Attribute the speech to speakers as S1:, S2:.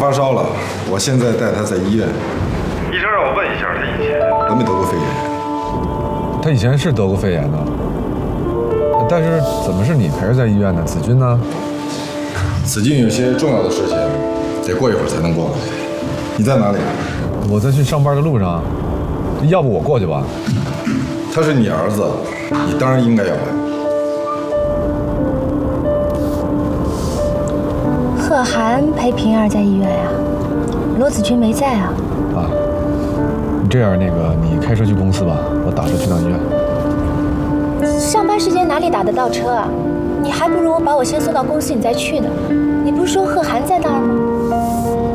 S1: 发烧了，我现在带他在医院。
S2: 医生让我问一下，他以前
S1: 得没得过肺炎？
S3: 他以前是得过肺炎的，但是怎么是你陪着在医院呢？子君呢？
S1: 子俊有些重要的事情，得过一会儿才能过来。你在哪里？
S3: 我在去上班的路上，要不我过去吧？
S1: 他是你儿子，你当然应该要来。
S4: 贺涵陪平儿在医院呀，罗子君没在啊。
S3: 啊，这样你开车去公司吧，我打车去趟医院。
S4: 上班时间哪里打得到车啊？你还不如把我先送到公司，你再去呢。你不是说贺涵在那儿吗？